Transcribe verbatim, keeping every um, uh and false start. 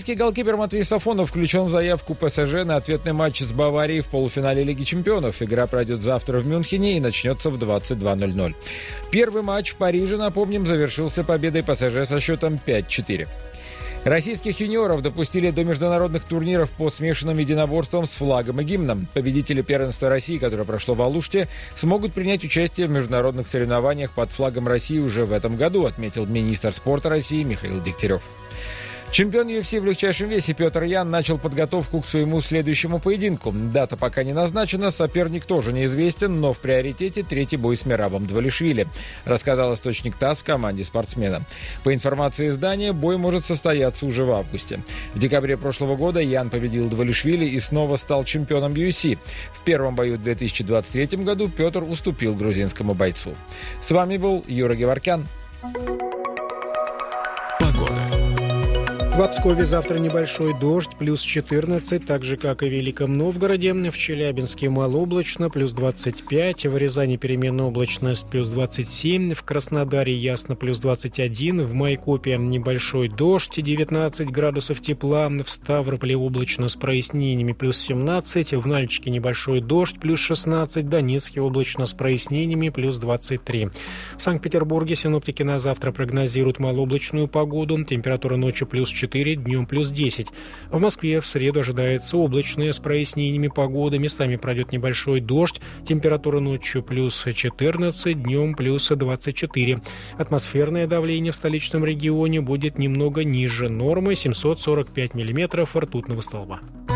Российский голкипер Матвей Сафонов включен в заявку ПСЖ на ответный матч с Баварией в полуфинале Лиги чемпионов. Игра пройдет завтра в Мюнхене и начнется в двадцать два ноль ноль. Первый матч в Париже, напомним, завершился победой ПСЖ со счетом пять четыре. Российских юниоров допустили до международных турниров по смешанным единоборствам с флагом и гимном. Победители первенства России, которое прошло в Алуште, смогут принять участие в международных соревнованиях под флагом России уже в этом году, отметил министр спорта России Михаил Дегтярев. Чемпион ю эф си в легчайшем весе Петр Ян начал подготовку к своему следующему поединку. Дата пока не назначена, соперник тоже неизвестен, но в приоритете третий бой с Мерабом Двалишвили, рассказал источник ТАСС в команде спортсмена. По информации издания, бой может состояться уже в августе. В декабре прошлого года Ян победил Двалишвили и снова стал чемпионом ю эф си. В первом бою в две тысячи двадцать третьем году Петр уступил грузинскому бойцу. С вами был Юра Геворкян. В Пскове завтра небольшой дождь, плюс четырнадцать, так же, как и в Великом Новгороде. В Челябинске малооблачно, плюс двадцать пять. В Рязани переменная облачность, плюс двадцать семь. В Краснодаре ясно, плюс двадцать один. В Майкопе небольшой дождь, девятнадцать градусов тепла. В Ставрополе облачно с прояснениями, плюс семнадцать. В Нальчике небольшой дождь, плюс шестнадцать. В Донецке облачно с прояснениями, плюс двадцать три. В Санкт-Петербурге синоптики на завтра прогнозируют малооблачную погоду. Температура ночью плюс четыре. Днем плюс десять. В Москве в среду ожидается облачная с прояснениями погода. Местами пройдет небольшой дождь. Температура ночью плюс четырнадцать, днем плюс двадцать четыре. Атмосферное давление в столичном регионе будет немного ниже нормы — семьсот сорок пять миллиметров ртутного столба.